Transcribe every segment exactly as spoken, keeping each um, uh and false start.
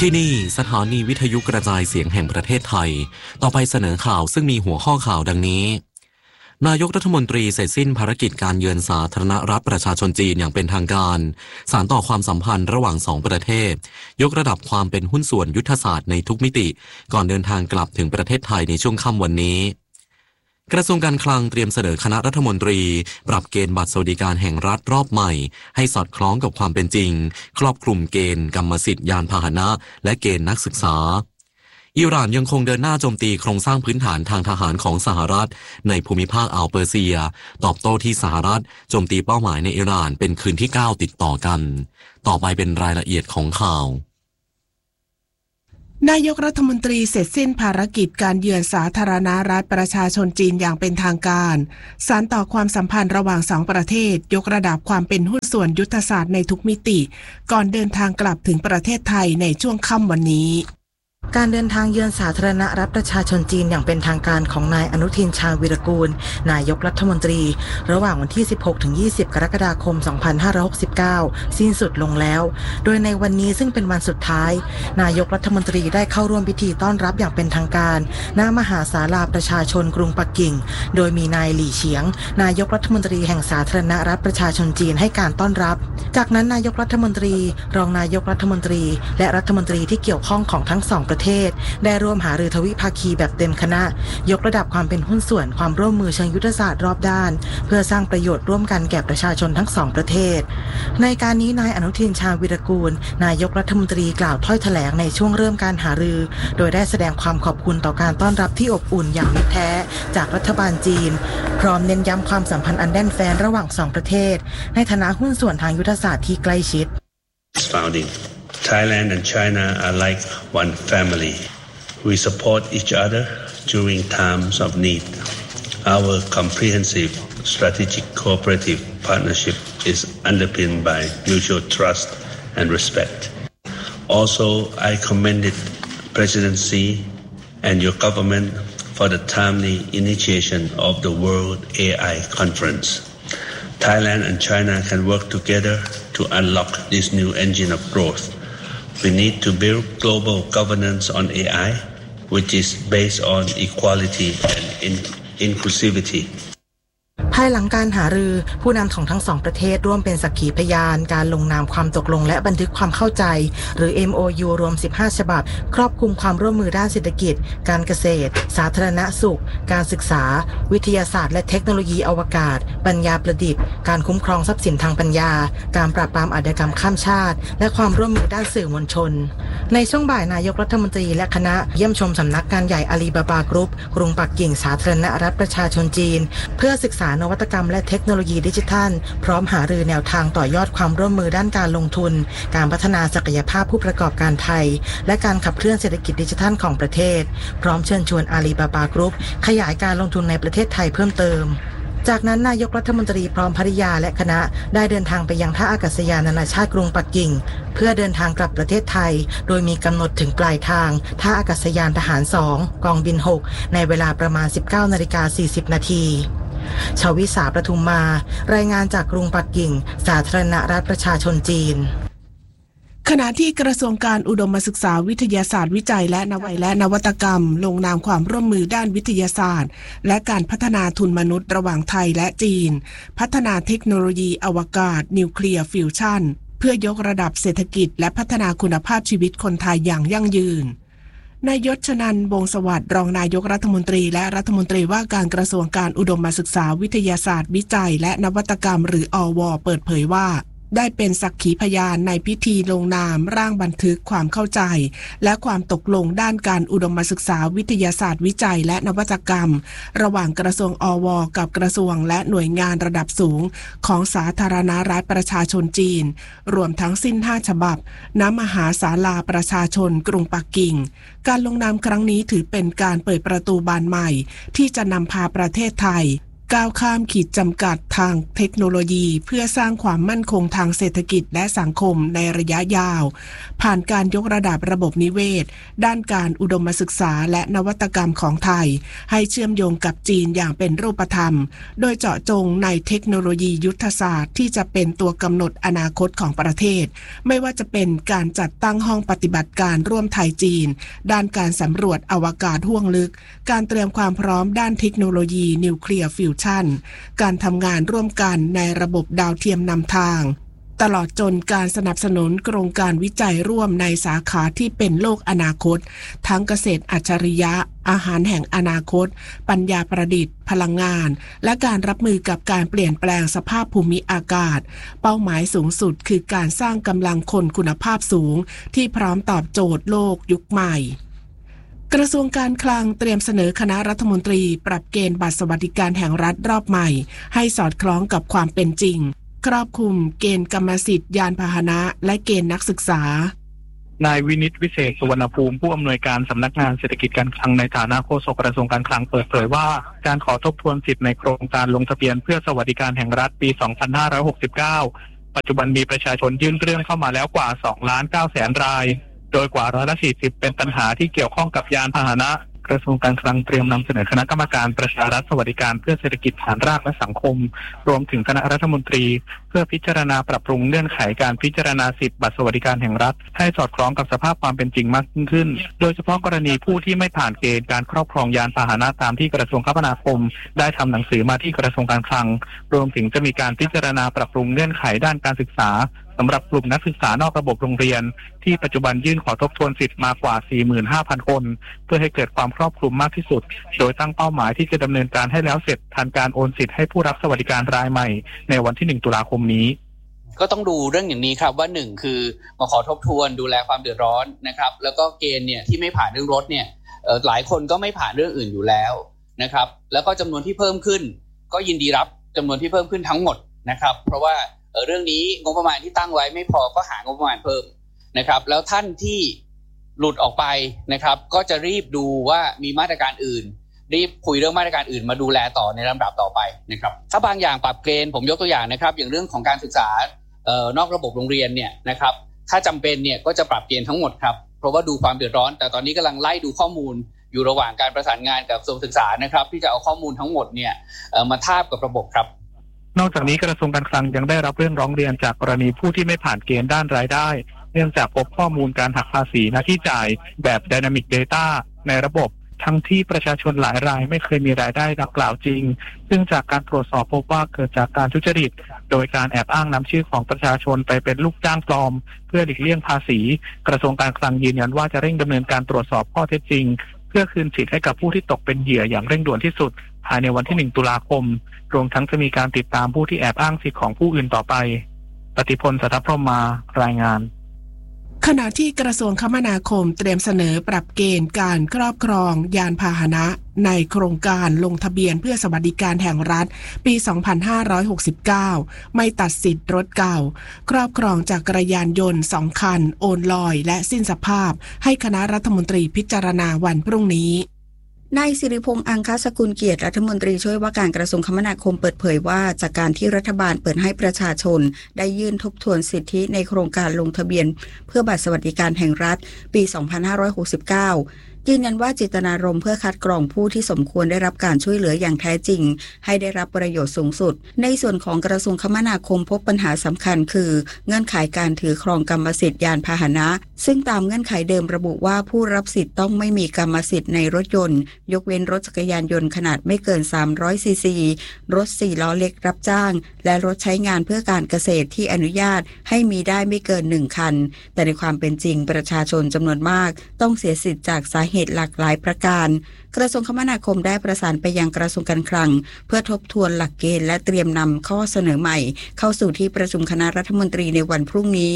ที่นี่สถานีวิทยุกระจายเสียงแห่งประเทศไทยต่อไปเสนอข่าวซึ่งมีหัวข้อข่าวดังนี้นายกรัฐมนตรีเสร็จสิ้นภารกิจการเยือนสาธารณรัฐประชาชนจีนอย่างเป็นทางการสานต่อความสัมพันธ์ระหว่างสองประเทศยกระดับความเป็นหุ้นส่วนยุทธศาสตร์ในทุกมิติก่อนเดินทางกลับถึงประเทศไทยในช่วงค่ำวันนี้กระทรวงการคลังเตรียมเสนอคณะรัฐมนตรีปรับเกณฑ์บัตรสวัสดิการแห่งรัฐรอบใหม่ให้สอดคล้องกับความเป็นจริงครอบคลุมเกณฑ์กรรมสิทธิ์ยานพาหนะและเกณฑ์นักศึกษาอิหร่านยังคงเดินหน้าโจมตีโครงสร้างพื้นฐานทางทหารของสหรัฐในภูมิภาคอ่าวเปอร์เซียตอบโต้ที่สหรัฐโจมตีเป้าหมายในอิหร่านเป็นคืนที่เก้าติดต่อกันต่อไปเป็นรายละเอียดของข่าวนายกรัฐมนตรีเสร็จสิ้นภารกิจการเยือนสาธารณรัฐประชาชนจีนอย่างเป็นทางการสานต่อความสัมพันธ์ระหว่างสองประเทศยกระดับความเป็นหุ้นส่วนยุทธศาสตร์ในทุกมิติก่อนเดินทางกลับถึงประเทศไทยในช่วงค่ำวันนี้การเดินทางเยือนสาธารณรัฐประชาชนจีนอย่างเป็นทางการของนายอนุทินชาญวีรกูลนายกรัฐมนตรีระหว่างวันที่ สิบหกถึงยี่สิบ กรกฎาคม สองพันห้าร้อยหกสิบเก้า สิ้นสุดลงแล้วโดยในวันนี้ซึ่งเป็นวันสุดท้ายนายกรัฐมนตรีได้เข้าร่วมพิธีต้อนรับอย่างเป็นทางการณมหาศาลาประชาชนกรุงปักกิ่งโดยมีนายหลี่เฉียงนายกรัฐมนตรีแห่งสาธารณรัฐประชาชนจีนให้การต้อนรับจากนั้นนายกรัฐมนตรีรองนายกรัฐมนตรีและรัฐมนตรีที่เกี่ยวข้องของทั้งสองประเทศได้ร่วมหารือทวิภาคีแบบเต็มคณะยกระดับความเป็นหุ้นส่วนความร่วมมือเชิงยุทธศาสตร์รอบด้านเพื่อสร้างประโยชน์ร่วมกันแก่ประชาชนทั้งสองประเทศในการนี้นายอนุทินชาญวีรกูลนายกรัฐมนตรีกล่าวถ้อยแถลงในช่วงเริ่มการหารือโดยได้แสดงความขอบคุณต่อการต้อนรับที่อบอุ่นอย่างมิตรแท้จากรัฐบาลจีนพร้อมเน้นย้ำความสัมพันธ์อันแน่นแฟ้นระหว่างสองประเทศในฐานะหุ้นส่วนทางยุทธศาสตร์ที่ใกล้ชิด Thailand and China are like one family. We support each other during times of need. Our comprehensive strategic cooperative partnership is underpinned by mutual trust and respect. Also, I commended President Xi and your government for the timely initiation of the World A I Conference. Thailand and China can work together to unlock this new engine of growth.We need to build global governance on A I, which is based on equality and in- inclusivity. ภายหลังการหารือผู้นำของทั้งสองประเทศร่วมเป็นสักขีพยานการลงนามความตกลงและบันทึกความเข้าใจหรือ เอ็ม โอ ยู รวมสิบห้าฉบับครอบคลุมความร่วมมือด้านเศรษฐกิจการเกษตรสาธารณสุขการศึกษาวิทยาศาสตร์และเทคโนโลยีอวกาศปัญญาประดิษฐ์การคุ้มครองทรัพย์สินทางปัญญาการปราบปรามอาชญากรรมข้ามชาติและความร่วมมือด้านสื่อมวลชนในช่วงบ่ายนายกรัฐมนตรีและคณะเยี่ยมชมสำนักงานใหญ่อาลีบาบากรุ๊ปกรุงปักกิ่งสาธารณรัฐประชาชนจีนเพื่อศึกษานวัตกรรมและเทคโนโลยีดิจิทัลพร้อมหารือแนวทางต่อยอดความร่วมมือด้านการลงทุนการพัฒนาศักยภาพผู้ประกอบการไทยและการขับเคลื่อนเศรษฐกิจดิจิทัลของประเทศพร้อมเชิญชวนอาลีบาบากรุ๊ปขยายการลงทุนในประเทศไทยเพิ่มเติมจากนั้นนายกรัฐมนตรีพร้อมภริยาและคณะได้เดินทางไปยังท่าอากาศยานนานาชาติกรุงปักกิ่งเพื่อเดินทางกลับประเทศไทยโดยมีกำหนดถึงปลายทางท่าอากาศยานทหารสองกองบินหกในเวลาประมาณ สิบเก้านาฬิกาสี่สิบ นาทีชวิสาประทุมมารายงานจากกรุงปักกิ่งสาธารณรัฐประชาชนจีนขณะที่กระทรวงการอุดมศึกษาวิทยาศาสตร์วิจัยและนวัตและนวัตกรรมลงนามความร่วมมือด้านวิทยาศาสตร์และการพัฒนาทุนมนุษย์ระหว่างไทยและจีนพัฒนาเทคโนโลยีอวกาศนิวเคลียร์ฟิวชั่นเพื่อยกระดับเศรษฐกิจและพัฒนาคุณภาพชีวิตคนไทยอย่างยั่งยืนนายยศชนันท์วงศ์สวัสดิ์รองนายกรัฐมนตรีและรัฐมนตรีว่าการกระทรวงการอุดมศึกษาวิทยาศาสตร์วิจัยและนวัตกรรมหรืออว.เปิดเผยว่าได้เป็นสักขีพยานในพิธีลงนามร่างบันทึกความเข้าใจและความตกลงด้านการอุดมศึกษาวิทยาศาสตร์วิจัยและนวัตกรรมระหว่างกระทรวงอว.กับกระทรวงและหน่วยงานระดับสูงของสาธารณรัฐประชาชนจีนรวมทั้งสิ้นห้าฉบับณมหาศาลาประชาชนกรุงปักกิ่งการลงนามครั้งนี้ถือเป็นการเปิดประตูบานใหม่ที่จะนำพาประเทศไทยก้าวข้ามขีดจำกัดทางเทคโนโลยีเพื่อสร้างความมั่นคงทางเศรษฐกิจและสังคมในระยะยาวผ่านการยกระดับระบบนิเวศด้านการอุดมศึกษาและนวัตกรรมของไทยให้เชื่อมโยงกับจีนอย่างเป็นรูปธรรมโดยเจาะจงในเทคโนโลยียุทธศาสตร์ที่จะเป็นตัวกำหนดอนาคตของประเทศไม่ว่าจะเป็นการจัดตั้งห้องปฏิบัติการร่วมไทยจีนด้านการสำรวจอวกาศห้วงลึกการเตรียมความพร้อมด้านเทคโนโลยีนิวเคลียร์ฟิวชั่นการทำงานร่วมกันในระบบดาวเทียมนำทางตลอดจนการสนับสนุนโครงการวิจัยร่วมในสาขาที่เป็นโลกอนาคตทั้งเกษตรอัจฉริยะอาหารแห่งอนาคตปัญญาประดิษฐ์พลังงานและการรับมือกับการเปลี่ยนแปลงสภาพภูมิอากาศเป้าหมายสูงสุดคือการสร้างกำลังคนคุณภาพสูงที่พร้อมตอบโจทย์โลกยุคใหม่กระทรวงการคลังเตรียมเสนอคณะรัฐมนตรีปรับเกณฑ์บัตรสวัสดิการแห่งรัฐรอบใหม่ให้สอดคล้องกับความเป็นจริงครอบคลุมเกณฑ์กรรมสิทธิ์ยานพาหนะและเกณฑ์นักศึกษานายวินิตวิเศษสุวรรณภูมิผู้อำนวยการสำนักงานเศรษฐกิจการคลังในฐานะโฆษกกระทรวงการคลังเปิดเผยว่าการขอทบทวนสิทธิ์ในโครงการลงทะเบียนเพื่อสวัสดิการแห่งรัฐปีสองพันห้าร้อยหกสิบเก้าปัจจุบันมีประชาชนยื่นเรื่องเข้ามาแล้วกว่าสองล้านเก้าแสนรายโดยกว่าร้อยละสี่สิบเป็นปัญหาที่เกี่ยวข้องกับยานพาหนะกระทรวงการคลังเตรียมนำเสนอคณะกรรมการประชารัฐสวัสดิการเพื่อเศรษฐกิจฐานรากและสังคมรวมถึงคณะรัฐมนตรีเพื่อพิจารณาปรับปรุงเงื่อนไขการพิจารณาสิทธิบัตรสวัสดิการแห่งรัฐให้สอดคล้องกับสภาพความเป็นจริงมากยิ่งขึ้นโดยเฉพาะกรณีผู้ที่ไม่ผ่านเกณฑ์การครอบครองยานพาหนะตามที่กระทรวงคมนาคมได้ทำหนังสือมาที่กระทรวงการคลังรวมถึงจะมีการพิจารณาปรับปรุงเงื่อนไขด้านการศึกษาสำหรับกลุ่มนักศึกษานอกระบบโรงเรียนที่ปัจจุบันยื่นขอทบทวนสิทธิ์มากว่า สี่หมื่นห้าพัน คนเพื่อให้เกิดความครอบคลุมมากที่สุดโดยตั้งเป้าหมายที่จะดำเนินการให้แล้วเสร็จทันการโอนสิทธิ์ให้ผู้รับสวัสดิการรายใหม่ในวันที่หนึ่งตุลาคมนี้ก็ต้องดูเรื่องอย่างนี้ครับว่าหนึ่งคือมาขอทบทวนดูแลความเดือดร้อนนะครับแล้วก็เกณฑ์เนี่ยที่ไม่ผ่านเรื่องรถเนี่ยหลายคนก็ไม่ผ่านเรื่องอื่นอยู่แล้วนะครับแล้วก็จำนวนที่เพิ่มขึ้นก็ยินดีรับจำนวนที่เพิ่มขึ้นทั้งหมดนะครับเพราะว่าเออเรื่องนี้งบประมาณที่ตั้งไว้ไม่พอก็หางบประมาณเพิ่มนะครับแล้วท่านที่หลุดออกไปนะครับก็จะรีบดูว่ามีมาตรการอื่นรีบคุยเรื่องมาตรการอื่นมาดูแลต่อในลำดับต่อไปนะครับถ้าบางอย่างปรับเกณฑ์ผมยกตัวอย่างนะครับอย่างเรื่องของการศึกษาเอ่อนอกระบบโรงเรียนเนี่ยนะครับถ้าจำเป็นเนี่ยก็จะปรับเกณฑ์ทั้งหมดครับเพราะว่าดูความเดือดร้อนแต่ตอนนี้กำลังไล่ดูข้อมูลอยู่ระหว่างการประสานงานกับกระทรวงศึกษานะครับที่จะเอาข้อมูลทั้งหมดเนี่ยเอ่อมาทาบกับระบบครับนอกจากนี้กระทรวงการคลังยังได้รับเรื่องร้องเรียนจากกรณีผู้ที่ไม่ผ่านเกณฑ์ด้านรายได้เนื่องจากพบข้อมูลการหักภาษีหน้าที่จ่ายแบบ Dynamic Data ในระบบทั้งที่ประชาชนหลายรายไม่เคยมีรายได้ดังกล่าวจริงซึ่งจากการตรวจสอบพบว่าเกิดจากการทุจริตโดยการแอบอ้างนำชื่อของประชาชนไปเป็นลูกจ้างปลอมเพื่อหลีกเลี่ยงภาษีกระทรวงการคลังยืนยันว่าจะเร่งดำเนินการตรวจสอบข้อเท็จจริงเพื่อคืนสิทธิ์ให้กับผู้ที่ตกเป็นเหยื่ออย่างเร่งด่วนที่สุดภายในวันที่หนึ่งตุลาคมรวมทั้งจะมีการติดตามผู้ที่แอบอ้างสิทธิของผู้อื่นต่อไปปฏิพล สัทธพรหมารายงานขณะที่กระทรวงคมนาคมเตรียมเสนอปรับเกณฑ์การครอบครองยานพาหนะในโครงการลงทะเบียนเพื่อสวัสดิการแห่งรัฐปีสองพันห้าร้อยหกสิบเก้าไม่ตัดสิทธิ์รถเก่าครอบครองจักรยานยนต์สองคันโอนลอยและสิ้นสภาพให้คณะรัฐมนตรีพิจารณาวันพรุ่งนี้นายสิริพงษ์อังคสกุลเกียรติรัฐมนตรีช่วยว่าการกระทรวงคมนาคมเปิดเผยว่าจากการที่รัฐบาลเปิดให้ประชาชนได้ยื่นทบทวนสิทธิในโครงการลงทะเบียนเพื่อบัตรสวัสดิการแห่งรัฐปีสองพันห้าร้อยหกสิบเก้ายืนยันว่าเจตนารมณ์เพื่อคัดกรองผู้ที่สมควรได้รับการช่วยเหลืออย่างแท้จริงให้ได้รับประโยชน์สูงสุดในส่วนของกระทรวงคมนาคมพบปัญหาสำคัญคือเงื่อนไขการถือครองกรรมสิทธิ์ยานพาหนะซึ่งตามเงื่อนไขเดิมระบุว่าผู้รับสิทธิ์ต้องไม่มีกรรมสิทธิ์ในรถยนต์ยกเว้นรถจักรยานยนต์ขนาดไม่เกินสามร้อยซีซีรถสี่ล้อเล็กรับจ้างและรถใช้งานเพื่อการเกษตรที่อนุญาตให้มีได้ไม่เกินหนึ่งคันแต่ในความเป็นจริงประชาชนจำนวนมากต้องเสียสิทธิ์จากสาเหตุหลากหลายประการกระทรวงคมนาคมได้ประสานไปยังกระทรวงการคลังเพื่อทบทวนหลักเกณฑ์และเตรียมนำข้อเสนอใหม่เข้าสู่ที่ประชุมคณะรัฐมนตรีในวันพรุ่งนี้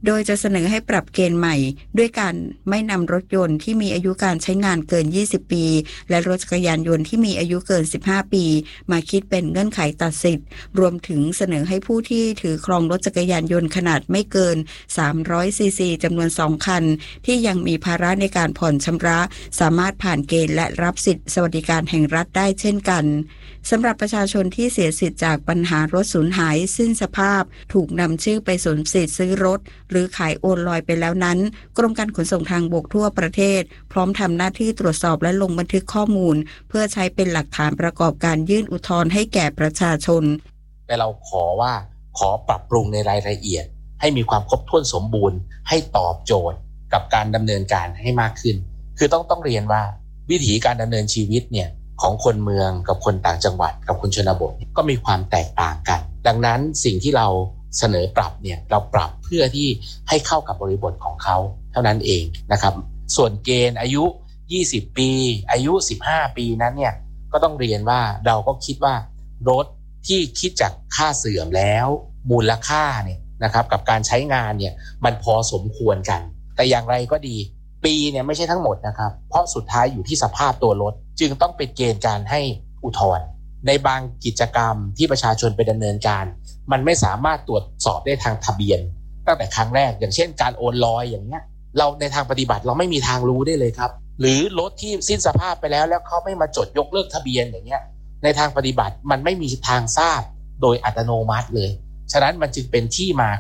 โดยจะเสนอให้ปรับเกณฑ์ใหม่ด้วยการไม่นำรถยนต์ที่มีอายุการใช้งานเกินยี่สิบปีและรถจักรยานยนต์ที่มีอายุเกินสิบห้าปีมาคิดเป็นเงื่อนไขตัดสิทธิ์รวมถึงเสนอให้ผู้ที่ถือครองรถจักรยานยนต์ขนาดไม่เกินสามร้อยซีซีจำนวนสองคันที่ยังมีภาระในการผ่อนชำระสามารถผ่านเกณฑ์และรับสิทธิสวัสดิการแห่งรัฐได้เช่นกันสำหรับประชาชนที่เสียสิทธิ์จากปัญหารถสูญหายสิ้นสภาพถูกนำชื่อไปสวมสิทธิ์ซื้อรถหรือขายโอนลอยไปแล้วนั้นกรมการขนส่งทางบกทั่วประเทศพร้อมทำหน้าที่ตรวจสอบและลงบันทึกข้อมูลเพื่อใช้เป็นหลักฐานประกอบการยื่นอุทธรณ์ให้แก่ประชาชนแต่เราขอว่าขอปรับปรุงในรายละเอียดให้มีความครบถ้วนสมบูรณ์ให้ตอบโจทย์กับการดำเนินการให้มากขึ้นคือต้องต้องเรียนว่าวิถีการดำเนินชีวิตเนี่ยของคนเมืองกับคนต่างจังหวัดกับคนชนบทก็มีความแตกต่างกันดังนั้นสิ่งที่เราเสนอปรับเนี่ยเราปรับเพื่อที่ให้เข้ากับบริบทของเขาเท่านั้นเองนะครับส่วนเกณฑ์อายุยี่สิบปีอายุสิบห้าปีนั้นเนี่ยก็ต้องเรียนว่าเราก็คิดว่ารถที่คิดจากค่าเสื่อมแล้วมูลค่าเนี่ยนะครับกับการใช้งานเนี่ยมันพอสมควรกันแต่อย่างไรก็ดีปีเนี่ยไม่ใช่ทั้งหมดนะครับเพราะสุดท้ายอยู่ที่สภาพตัวรถจึงต้องเป็นเกณฑ์การให้อุทธรณ์ในบางกิจกรรมที่ประชาชนไปดำเนินการมันไม่สามารถตรวจสอบได้ทางทะเบียนตั้งแต่ครั้งแรกอย่างเช่นการโอนลอยอย่างเงี้ยเราในทางปฏิบัติเราไม่มีทางรู้ได้เลยครับหรือรถที่สิ้นสภาพไปแล้วแล้วเขาไม่มาจดยกเลิกทะเบียนอย่างเงี้ยในทางปฏิบัติมันไม่มีทางทราบโดยอัตโนมัติเลยฉะนั้นมันจึงเป็นที่มา